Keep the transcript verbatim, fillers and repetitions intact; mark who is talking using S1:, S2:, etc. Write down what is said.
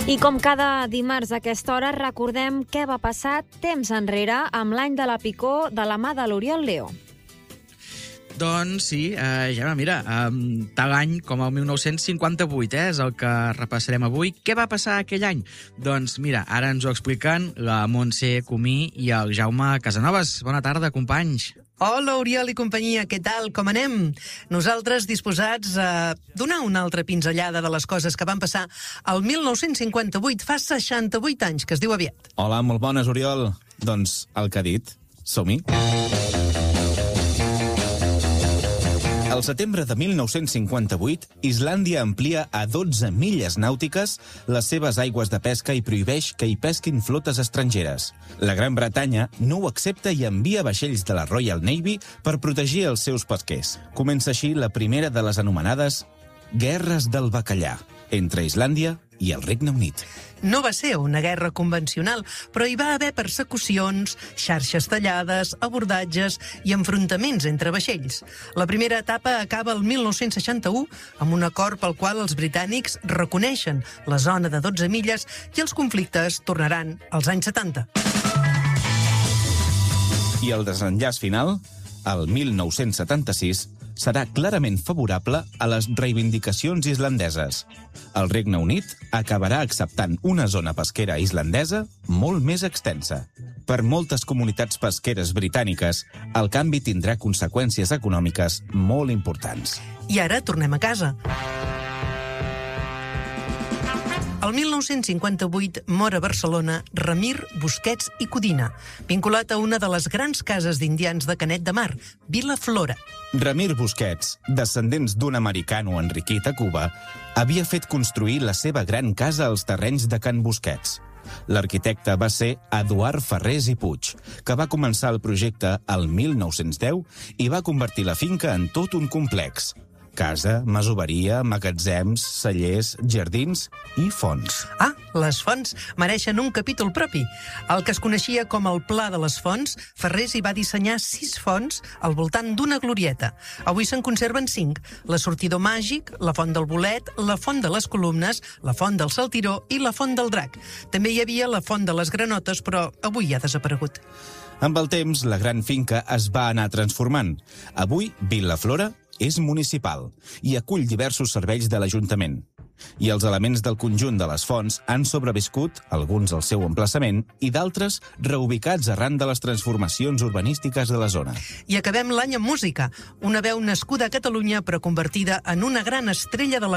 S1: I com cada dimarts a aquesta hora, recordem què va passar temps enrere amb l'any de la picor de la mà de l'Oriol Leo.
S2: Doncs sí, eh, Gemma, mira, eh, tal any com el mil nou-cents cinquanta-vuit eh, és el que repassarem avui. Què va passar aquell any? Doncs mira, ara ens ho expliquen la Montse Comí i el Jaume Casanovas. Bona tarda, companys.
S3: Hola, Oriol i companyia, què tal? Com anem? Nosaltres disposats a donar una altra pinzellada de les coses que van passar al mil nou-cents cinquanta-vuit, fa seixanta-vuit anys, que es diu aviat.
S4: Hola, molt bones, Oriol. Doncs el que ha dit, som-hi. Al setembre de mil nou-cents cinquanta-vuit, Islàndia amplia a dotze milles nàutiques les seves aigües de pesca i prohibeix que hi pesquin flotes estrangeres. La Gran Bretanya no ho accepta i envia vaixells de la Royal Navy per protegir els seus pesquers. Comença així la primera de les anomenades Guerres del Bacallà, entre Islàndia i el Regne Unit.
S3: No va ser una guerra convencional, però hi va haver persecucions, xarxes tallades, abordatges i enfrontaments entre vaixells. La primera etapa acaba el mil nou-cents seixanta-u amb un acord pel qual els britànics reconeixen la zona de dotze milles i els conflictes tornaran als anys setanta.
S4: I el desenllaç final, el mil nou-cents setanta-sis, serà clarament favorable a les reivindicacions islandeses. El Regne Unit acabarà acceptant una zona pesquera islandesa molt més extensa. Per moltes comunitats pesqueres britàniques, el canvi tindrà conseqüències econòmiques molt importants.
S3: I ara tornem a casa. El mil nou-cents cinquanta-vuit mor a Barcelona Ramir Busquets i Codina, vinculat a una de les grans cases d'indians de Canet de Mar, Vila Flora.
S4: Ramir Busquets, descendents d'un americano enriquit a Cuba, havia fet construir la seva gran casa als terrenys de Can Busquets. L'arquitecte va ser Eduard Ferrés i Puig, que va començar el projecte el mil nou-cents deu i va convertir la finca en tot un complex. Casa, masoveria, magatzems, cellers, jardins i fonts.
S3: Ah, les fonts mereixen un capítol propi. El que es coneixia com el Pla de les Fonts, Ferrés hi va dissenyar sis fonts al voltant d'una glorieta. Avui se'n conserven cinc: la Sortidor Màgic, la Font del Bolet, la Font de les Columnes, la Font del Saltiró i la Font del Drac. També hi havia la Font de les Granotes, però avui ha desaparegut.
S4: Amb el temps, la gran finca es va anar transformant. Avui, Vilaflora és municipal i acull diversos serveis de l'Ajuntament. I els elements del conjunt de les fonts han sobreviscut, alguns al seu emplaçament, i d'altres reubicats arran de les transformacions urbanístiques de la zona.
S3: I acabem l'any amb música, una veu nascuda a Catalunya però convertida en una gran estrella de la